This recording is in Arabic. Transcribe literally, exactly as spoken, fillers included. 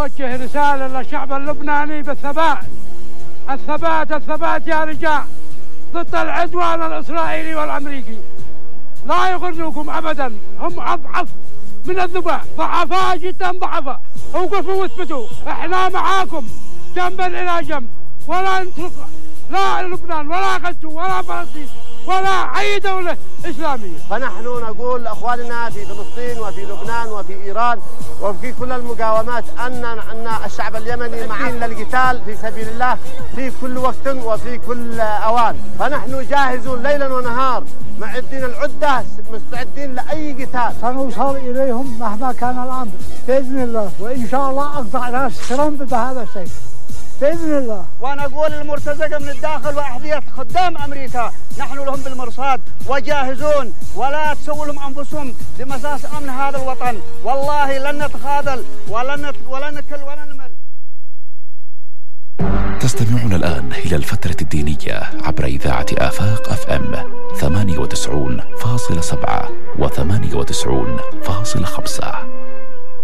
أوجه رسالة للشعب اللبناني بالثبات، الثبات الثبات يا رجال ضد العدوان الإسرائيلي والأمريكي. لا يغركم أبدا، هم أضعف من الذباب، ضعفاء جدا ضعفاء. وقفوا واثبتوا، احنا معاكم جنبا إلى جنب، ولا نترك لا لبنان ولا غزة ولا فلسطين ولا أي دولة إسلامية. فنحن نقول لأخواننا في فلسطين وفي لبنان وفي إيران وفي كل المقاومات أن أن الشعب اليمني معين للقتال في سبيل الله في كل وقت وفي كل أوان. فنحن جاهزون ليلا ونهار، معدين العدة، مستعدين لأي قتال. سنوصل إليهم مهما كان الأمر بإذن الله، وإن شاء الله أقطع راس ترامب بهذا الشيء بإذن الله. ونقول المرتزقة من الداخل وأحذية خدام أمريكا، نحن لهم بالمرصاد وجاهزون، ولا تسووا لهم أنفسهم بمساس أمن هذا الوطن. والله لن نتخاذل ولن ولا نكل ولا نمل. تستمعون الآن إلى الفترة الدينية عبر إذاعة آفاق أف أم ثمانية وتسعين فاصلة سبعة وثمانية وتسعين فاصلة خمسة.